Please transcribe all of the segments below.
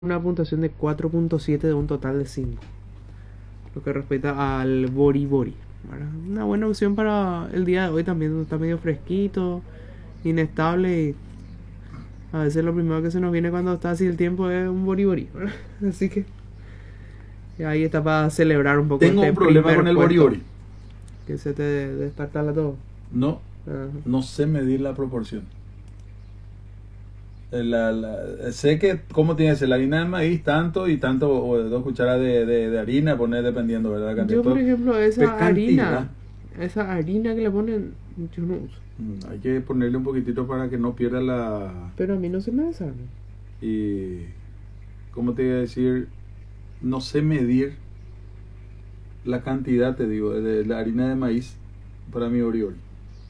una puntuación de 4.7 de un total de 5. Lo que respecta al Bori Bori, ¿verdad? Una buena opción para el día de hoy también. Está medio fresquito, inestable y a veces lo primero que se nos viene cuando está así el tiempo es un Bori Bori, ¿verdad? Así que ahí está para celebrar un poco. Tengo un problema con el Bori Bori. Que se te destartala todo. No, no sé medir la proporción. Sé que, ¿cómo tiene que ser? La harina de maíz, tanto y tanto, o 2 cucharadas de harina, poner dependiendo, ¿verdad? La Yo, por ejemplo, esa cantidad. harina que le ponen, yo no uso. Hay que ponerle un poquitito para que no pierda la... Pero a mí no se me desarma. Y, ¿cómo te iba a decir? No sé medir la cantidad, te digo, de la harina de maíz para mi Bori Bori.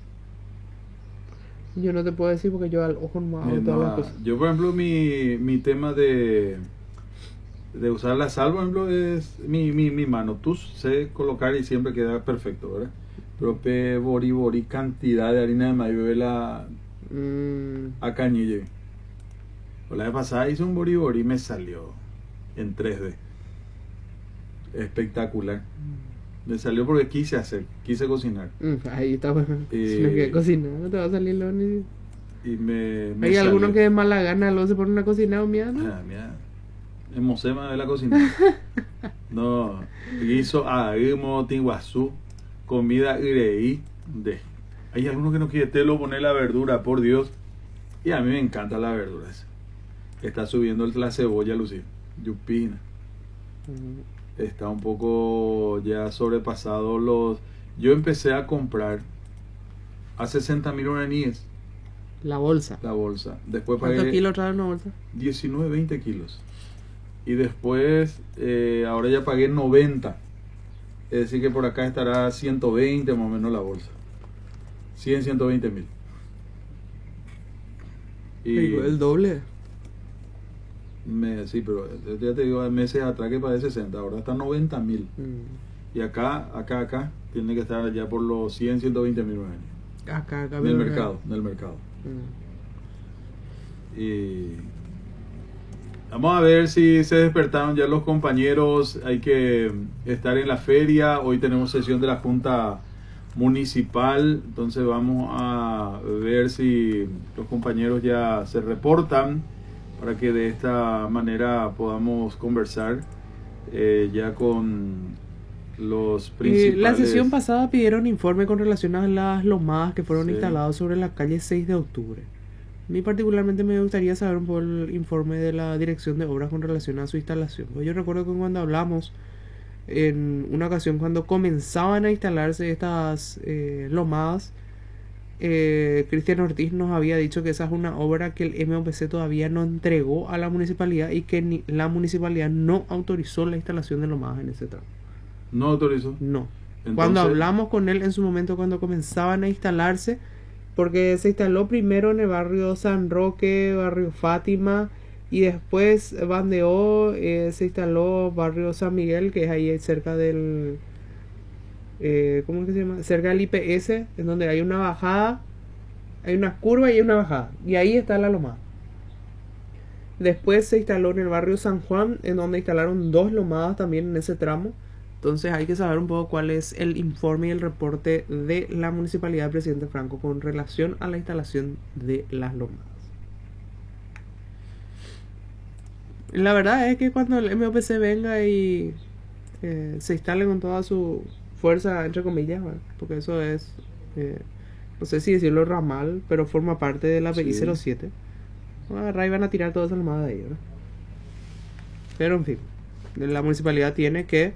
Yo no te puedo decir porque yo al ojo no hago todas las cosas. Yo, por ejemplo, mi tema de usar la sal, por ejemplo, es mi mano. Tú sé colocar y siempre queda perfecto, ¿verdad? Pero Bori Bori, cantidad de harina de maíz, bebé la a cañille. La vez pasada hice un Bori Bori y me salió en 3D. Espectacular. Me salió porque quise cocinar. Ahí está bueno. Si no quieres cocinar, no te va a salir lo ni... Y me Hay salió. algunos que de mala gana luego se ponen a cocinar, mira, ¿no? Mira, emocema de la cocina. No, hizo agimo tinguazú, comida ireí de. Hay algunos que no quieren telo poner la verdura, por Dios. Y a mí me encanta la verdura esa. Está subiendo la cebolla, Lucía. Yupina. Está un poco ya sobrepasado los... Yo empecé a comprar a 60.000 guaraníes. La bolsa. Después ¿Cuántos kilos trae una bolsa? 19, 20 kilos. Y después, ahora ya pagué 90. Es decir que por acá estará 120 más o menos la bolsa. 100, 120 mil. Y el doble. Sí, pero ya te digo, meses atrás que pagué 60, ahora está 90 mil. Y acá, tiene que estar ya por los 100, 120 mil. Acá. Del mercado. Y vamos a ver si se despertaron ya los compañeros. Hay que estar en la feria. Hoy tenemos sesión de la Junta Municipal. Entonces vamos a ver si los compañeros ya se reportan para que de esta manera podamos conversar ya con los principales. La sesión pasada pidieron informe con relación a las lomadas que fueron instaladas sobre la calle 6 de octubre. A mí particularmente me gustaría saber un poco el informe de la dirección de obras con relación a su instalación. Yo recuerdo que cuando hablamos en una ocasión, cuando comenzaban a instalarse estas lomadas, Cristian Ortiz nos había dicho que esa es una obra que el MOPC todavía no entregó a la municipalidad y que la municipalidad no autorizó la instalación de lomadas en ese tramo. ¿No autorizó? No. Entonces, cuando hablamos con él en su momento, cuando comenzaban a instalarse, porque se instaló primero en el barrio San Roque, barrio Fátima, y después bandeó, se instaló barrio San Miguel, que es ahí cerca del... ¿cómo es que se llama? Cerca del IPS, en donde hay una bajada, hay una curva y hay una bajada, y ahí está la lomada. Después se instaló en el barrio San Juan, en donde instalaron 2 lomadas también en ese tramo. Entonces hay que saber un poco cuál es el informe y el reporte de la municipalidad del presidente Franco con relación a la instalación de las lomadas. La verdad es que cuando el MOPC venga y se instale con toda su fuerza, entre comillas, ¿verdad? Porque eso es, no sé si decirlo ramal, pero forma parte de la PI 07. Van a agarrar y van a tirar todas esas lomadas de ahí, ¿verdad? Pero en fin, la municipalidad tiene que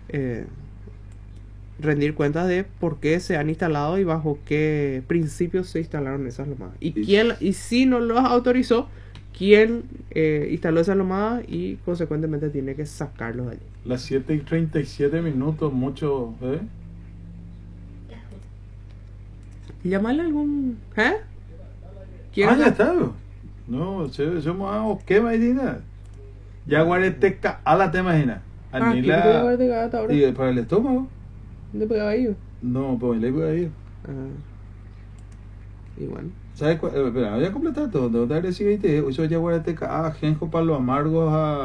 rendir cuentas de por qué se han instalado y bajo qué principios se instalaron esas lomadas. Y si no los autorizó, quién instaló esas lomadas y consecuentemente tiene que sacarlos de allí. Las 7:37 minutos, mucho, ¿eh? Llamarle algún... Ya está. No, somos ¿qué imagina? Ya guareteca a la te imagina. Anila y para el estómago. ¿Dónde pegaba ahí? No, pues le voy a ir. Y bueno, ¿Sabes cuál? Espera, voy a completar todo. Te voy a decir, eso ya guardateca, genjo para los amargos a